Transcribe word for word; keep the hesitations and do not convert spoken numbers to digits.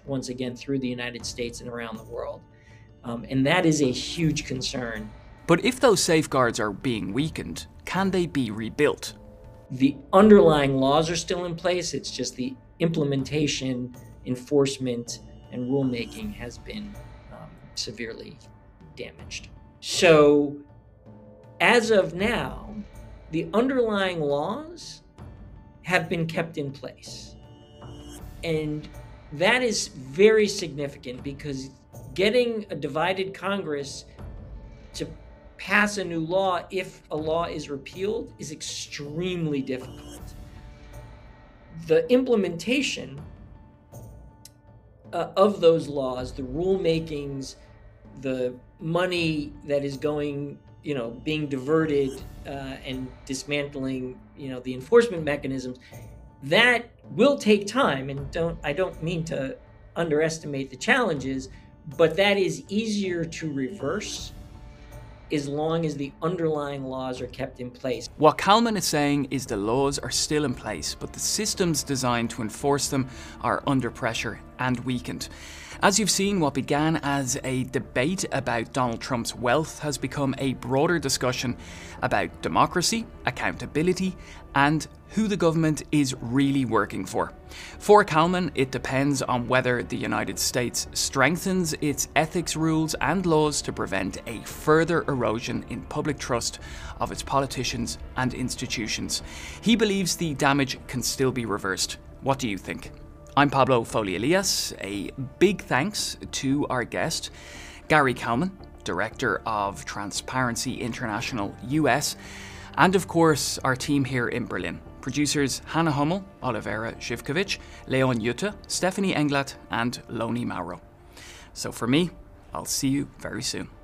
once again through the United States and around the world. Um, and that is a huge concern. But if those safeguards are being weakened, can they be rebuilt? The underlying laws are still in place. It's just the implementation, enforcement, and rulemaking has been um, severely damaged. So as of now, the underlying laws have been kept in place. And that is very significant because getting a divided Congress to pass a new law if a law is repealed is extremely difficult. The implementation uh, of those laws, the rulemakings, the money that is going, you know, being diverted uh, and dismantling, you know, the enforcement mechanisms, that will take time. And don't I don't mean to underestimate the challenges, but that is easier to reverse as long as the underlying laws are kept in place. What Kallman is saying is the laws are still in place, but the systems designed to enforce them are under pressure and weakened. As you've seen, what began as a debate about Donald Trump's wealth has become a broader discussion about democracy, accountability, and who the government is really working for. For Kallman, it depends on whether the United States strengthens its ethics rules and laws to prevent a further erosion in public trust of its politicians and institutions. He believes the damage can still be reversed. What do you think? I'm Pablo Foley-Elias. A big thanks to our guest, Gary Kallman, Director of Transparency International U S, and of course our team here in Berlin. Producers Hannah Hummel, Olivera Zhivkovic, Leon Jutta, Stephanie Englert and Loni Mauro. So for me, I'll see you very soon.